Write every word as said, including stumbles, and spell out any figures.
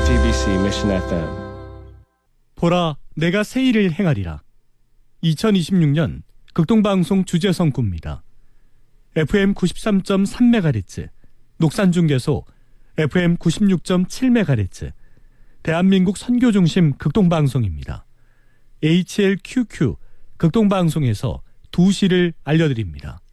아이티비씨 Mission 에프엠. 보라, 내가 새 일을 행하리라. 이천이십육 년 극동방송 주제성구입니다. 에프엠 구십삼 점 삼 메가헤르츠, 녹산중계소 에프엠 구십육 점 칠 메가헤르츠, 대한민국 선교중심 극동방송입니다. 에이치엘큐큐 극동방송에서 두 시를 알려드립니다.